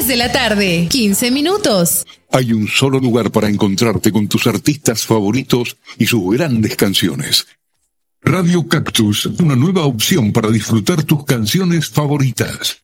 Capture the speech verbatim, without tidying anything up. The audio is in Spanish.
tres de la tarde, quince minutos. Hay un solo lugar para encontrarte con tus artistas favoritos y sus grandes canciones. Radio Cactus, una nueva opción para disfrutar tus canciones favoritas.